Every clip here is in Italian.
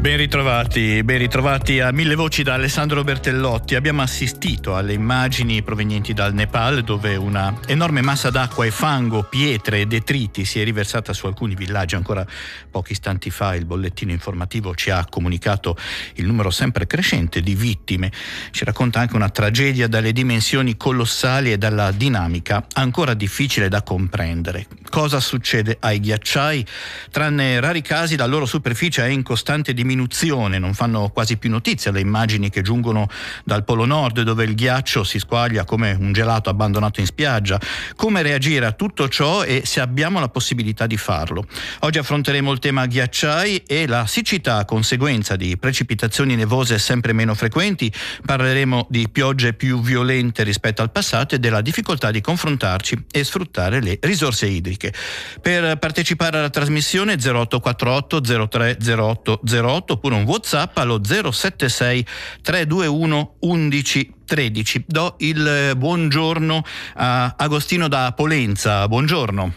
Ben ritrovati a Mille Voci da Alessandro Bertellotti. Abbiamo assistito alle immagini provenienti dal Nepal, dove una enorme massa d'acqua e fango, pietre e detriti si è riversata su alcuni villaggi. Ancora pochi istanti fa il bollettino informativo ci ha comunicato il numero sempre crescente di vittime. Ci racconta anche una tragedia dalle dimensioni colossali e dalla dinamica ancora difficile da comprendere. Cosa succede ai ghiacciai? Tranne rari casi, la loro superficie è in costante diminuzione, non fanno quasi più notizia le immagini che giungono dal Polo Nord, dove il ghiaccio si squaglia come un gelato abbandonato in spiaggia. Come reagire a tutto ciò e se abbiamo la possibilità di farlo? Oggi affronteremo il tema ghiacciai e la siccità a conseguenza di precipitazioni nevose sempre meno frequenti. Parleremo di piogge più violente rispetto al passato e della difficoltà di confrontarci e sfruttare le risorse idriche. Per partecipare alla trasmissione 0848 03 0808 oppure un WhatsApp allo 076 321 11 13. Do il buongiorno a Agostino da Polenza. Buongiorno.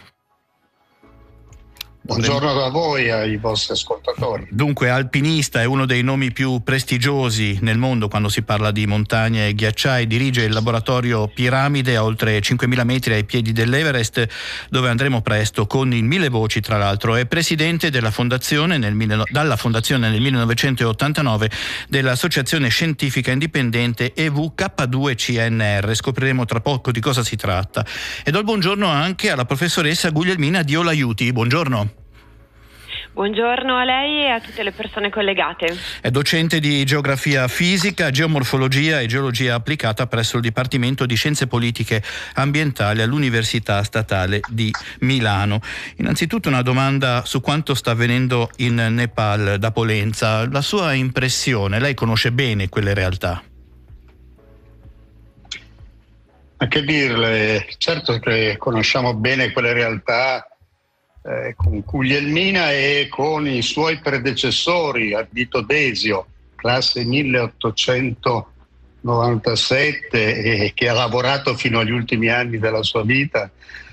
Buongiorno a voi e ai vostri ascoltatori. Dunque, alpinista, è uno dei nomi più prestigiosi nel mondo quando si parla di montagne e ghiacciai. Dirige il laboratorio Piramide a oltre 5.000 metri ai piedi dell'Everest, dove andremo presto con il Mille Voci, tra l'altro. È presidente della fondazione dalla fondazione nel 1989 dell'Associazione Scientifica Indipendente EWK2CNR. Scopriremo tra poco di cosa si tratta. E do il buongiorno anche alla professoressa Guglielmina Diolaiuti. Buongiorno. Buongiorno a lei e a tutte le persone collegate. È docente di geografia fisica, geomorfologia e geologia applicata presso il Dipartimento di Scienze Politiche Ambientali all'Università Statale di Milano. Innanzitutto una domanda su quanto sta avvenendo in Nepal da Polenza. La sua impressione, lei conosce bene quelle realtà? Ma che dirle, certo che conosciamo bene quelle realtà. Con Guglielmina e con i suoi predecessori, Ardito Desio, classe 1897, e che ha lavorato fino agli ultimi anni della sua vita,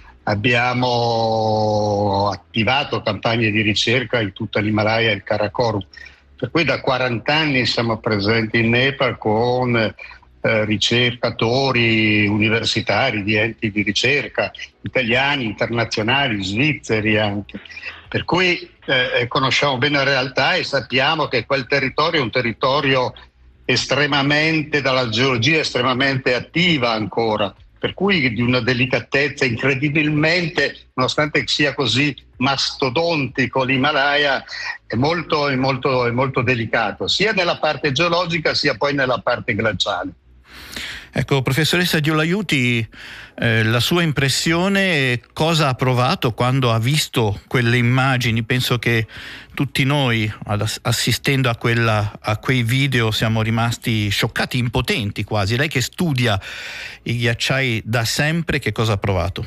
abbiamo attivato campagne di ricerca in tutta l'Himalaya e il Karakorum. Per cui da 40 anni siamo presenti in Nepal con ricercatori universitari di enti di ricerca italiani, internazionali, svizzeri anche, per cui conosciamo bene la realtà e sappiamo che quel territorio è un territorio estremamente, dalla geologia estremamente attiva ancora, per cui di una delicatezza incredibilmente, nonostante sia così mastodontico l'Himalaya, è molto delicato, sia nella parte geologica sia poi nella parte glaciale. Ecco, professoressa Diolaiuti, la sua impressione, cosa ha provato quando ha visto quelle immagini? Penso che tutti noi, assistendo a quei video, siamo rimasti scioccati, impotenti quasi. Lei che studia i ghiacciai da sempre, che cosa ha provato?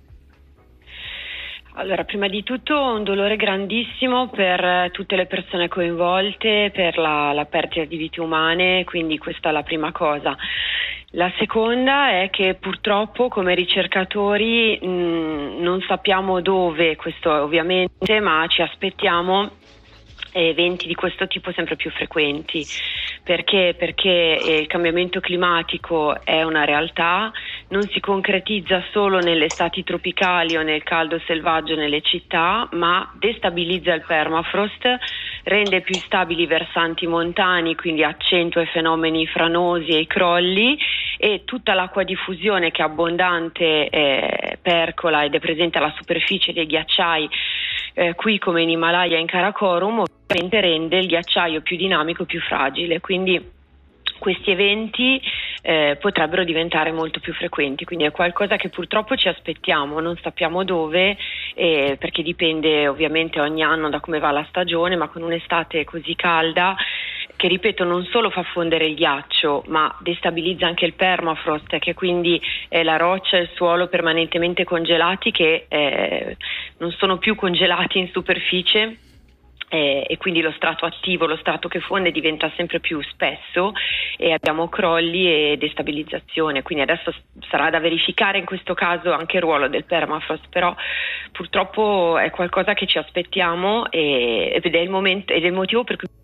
Allora, prima di tutto un dolore grandissimo per tutte le persone coinvolte, per la perdita di vite umane, quindi questa è la prima cosa. La seconda è che purtroppo come ricercatori non sappiamo dove, questo ovviamente, ma ci aspettiamo eventi di questo tipo sempre più frequenti. Perché il cambiamento climatico è una realtà, non si concretizza solo nelle estati tropicali o nel caldo selvaggio nelle città, ma destabilizza il permafrost, rende più instabili i versanti montani, quindi accentua i fenomeni franosi e i crolli, e tutta l'acqua di fusione che è abbondante percola ed è presente alla superficie dei ghiacciai qui come in Himalaya e in Karakorum, ovviamente rende il ghiacciaio più dinamico, più fragile, quindi questi eventi potrebbero diventare molto più frequenti, quindi è qualcosa che purtroppo ci aspettiamo, non sappiamo dove, perché dipende ovviamente ogni anno da come va la stagione, ma con un'estate così calda che, ripeto, non solo fa fondere il ghiaccio ma destabilizza anche il permafrost, che quindi è la roccia e il suolo permanentemente congelati che non sono più congelati in superficie, e quindi lo strato attivo, lo strato che fonde diventa sempre più spesso e abbiamo crolli e destabilizzazione, quindi adesso sarà da verificare in questo caso anche il ruolo del permafrost, però purtroppo è qualcosa che ci aspettiamo ed è il momento ed è il motivo per cui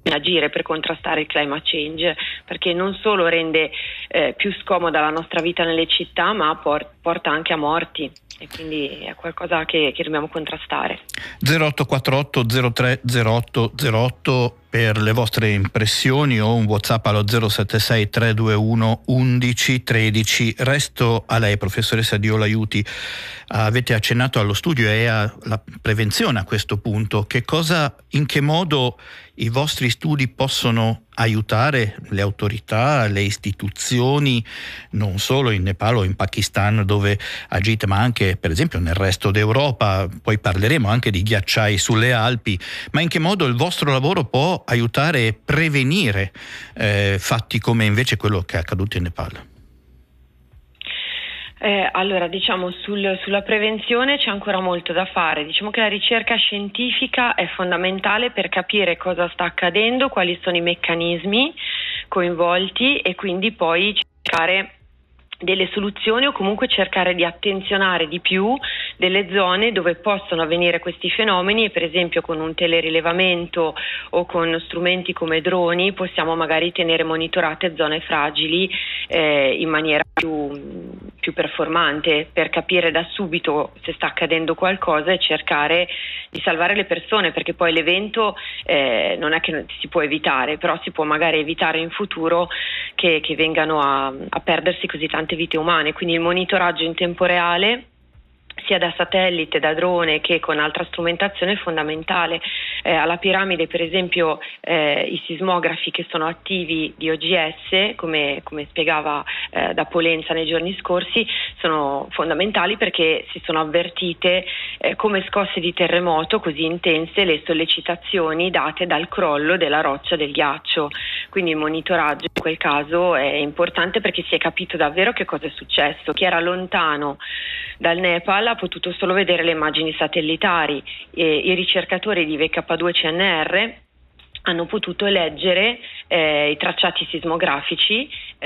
agire per contrastare il climate change, perché non solo rende più scomoda la nostra vita nelle città, ma porta anche a morti, e quindi è qualcosa che dobbiamo contrastare. 0848 03 08 08 per le vostre impressioni, o un WhatsApp allo 076 321 11 13. Resto a lei, professoressa Diola Aiuti. Avete accennato allo studio e alla prevenzione a questo punto. In che modo i vostri studi possono aiutare le autorità, le istituzioni, non solo in Nepal o in Pakistan dove agite, ma anche per esempio nel resto d'Europa? Poi parleremo anche di ghiacciai sulle Alpi, ma in che modo il vostro lavoro può aiutare e prevenire fatti come invece quello che è accaduto in Nepal? Allora, diciamo sulla prevenzione c'è ancora molto da fare. Diciamo che la ricerca scientifica è fondamentale per capire cosa sta accadendo, quali sono i meccanismi coinvolti, e quindi poi cercare delle soluzioni, o comunque cercare di attenzionare di più delle zone dove possono avvenire questi fenomeni, e per esempio con un telerilevamento o con strumenti come droni possiamo magari tenere monitorate zone fragili in maniera più performante, per capire da subito se sta accadendo qualcosa e cercare di salvare le persone, perché poi l'evento non è che si può evitare, però si può magari evitare in futuro che vengano a perdersi così tante vite umane. Quindi il monitoraggio in tempo reale, sia da satellite, da drone che con altra strumentazione, è fondamentale. Alla piramide, per esempio, i sismografi che sono attivi di OGS, come spiegava da Polenza nei giorni scorsi, sono fondamentali perché si sono avvertite come scosse di terremoto così intense le sollecitazioni date dal crollo della roccia del ghiaccio. Quindi il monitoraggio in quel caso è importante perché si è capito davvero che cosa è successo. Chi era lontano dal Nepal ha potuto solo vedere le immagini satellitari, e i ricercatori di VK2CNR hanno potuto leggere i tracciati sismografici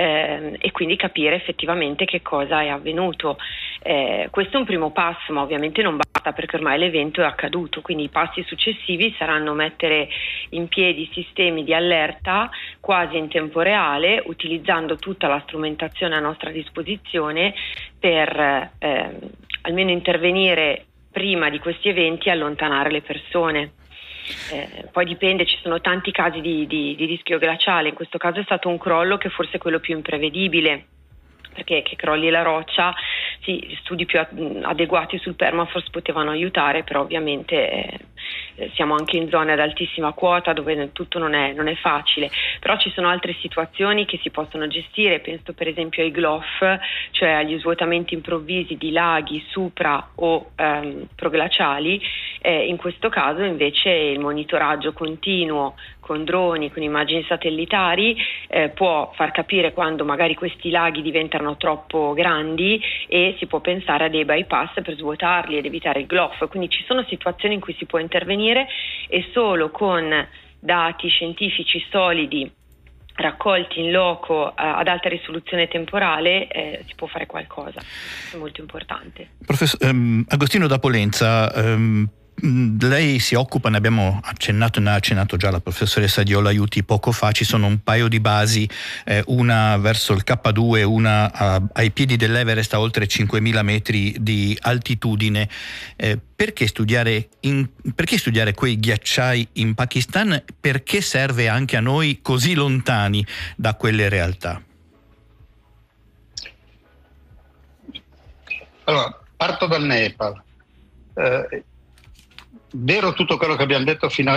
e quindi capire effettivamente che cosa è avvenuto. Questo è un primo passo, ma ovviamente non basta, perché ormai l'evento è accaduto, quindi i passi successivi saranno mettere in piedi sistemi di allerta quasi in tempo reale, utilizzando tutta la strumentazione a nostra disposizione per almeno intervenire prima di questi eventi e allontanare le persone. Poi dipende, ci sono tanti casi di rischio glaciale. In questo caso è stato un crollo che forse è quello più imprevedibile, perché che crolli la roccia, sì, studi più adeguati sul permafrost potevano aiutare, però ovviamente siamo anche in zone ad altissima quota dove tutto non è facile. Però ci sono altre situazioni che si possono gestire, penso per esempio ai GLOF, cioè agli svuotamenti improvvisi di laghi supra o proglaciali. In questo caso invece il monitoraggio continuo con droni, con immagini satellitari può far capire quando magari questi laghi diventano troppo grandi, e si può pensare a dei bypass per svuotarli ed evitare il GLOF. Quindi ci sono situazioni in cui si può intervenire, e solo con dati scientifici solidi raccolti in loco ad alta risoluzione temporale si può fare qualcosa. È molto importante. Agostino da Polenza, lei si occupa, ne ha accennato già la professoressa Diola Aiuti poco fa, ci sono un paio di basi, una verso il K2, una ai piedi dell'Everest a oltre 5.000 metri di altitudine. Perché studiare quei ghiacciai in Pakistan? Perché serve anche a noi così lontani da quelle realtà? Allora, parto dal Nepal. Vero tutto quello che abbiamo detto fino